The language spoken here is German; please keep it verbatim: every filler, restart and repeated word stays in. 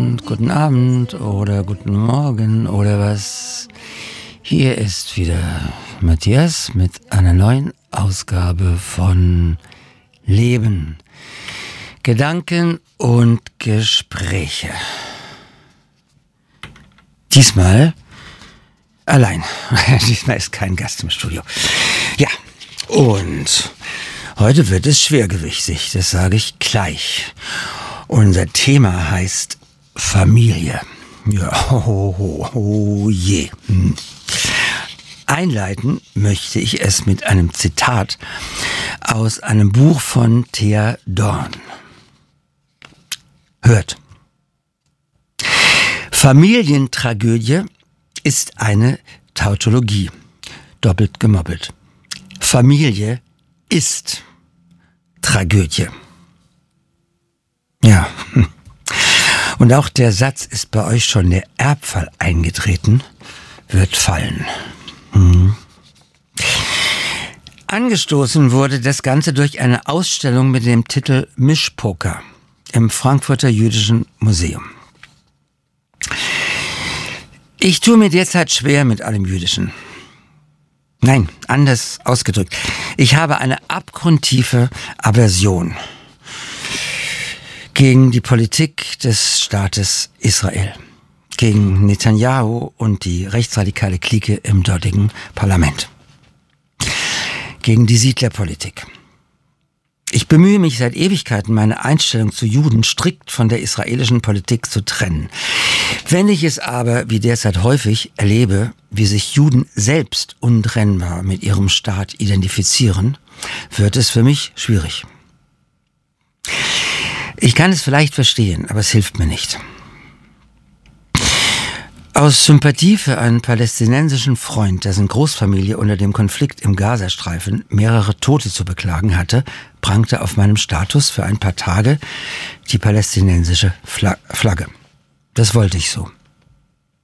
Abend, guten Abend oder guten Morgen oder was. Hier ist wieder Matthias mit einer neuen Ausgabe von Leben, Gedanken und Gespräche. Diesmal allein. Diesmal ist kein Gast im Studio. Ja, und heute wird es schwergewichtig, das sage ich gleich. Unser Thema heißt Familie. Ja, oh, oh, oh je. Hm. Einleiten möchte ich es mit einem Zitat aus einem Buch von Thea Dorn. Hört. Familientragödie ist eine Tautologie. Doppelt gemoppelt. Familie ist Tragödie. Ja. Und auch der Satz, ist bei euch schon der Erbfall eingetreten, wird fallen. Hm. Angestoßen wurde das Ganze durch eine Ausstellung mit dem Titel Mischpoker im Frankfurter Jüdischen Museum. Ich tue mir derzeit schwer mit allem Jüdischen. Nein, anders ausgedrückt. Ich habe eine abgrundtiefe Aversion gegen die Politik des Staates Israel, gegen Netanyahu und die rechtsradikale Clique im dortigen Parlament, gegen die Siedlerpolitik. Ich bemühe mich seit Ewigkeiten, meine Einstellung zu Juden strikt von der israelischen Politik zu trennen. Wenn ich es aber, wie derzeit häufig, erlebe, wie sich Juden selbst untrennbar mit ihrem Staat identifizieren, wird es für mich schwierig. Ich kann es vielleicht verstehen, aber es hilft mir nicht. Aus Sympathie für einen palästinensischen Freund, dessen Großfamilie unter dem Konflikt im Gazastreifen mehrere Tote zu beklagen hatte, prangte auf meinem Status für ein paar Tage die palästinensische Flagge. Das wollte ich so.